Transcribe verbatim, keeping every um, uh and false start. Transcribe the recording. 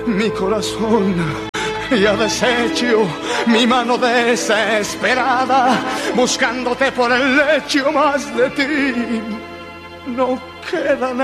mi corazón ya deshecho, mi mano desesperada, buscándote por el lecho, más de ti no queda nada.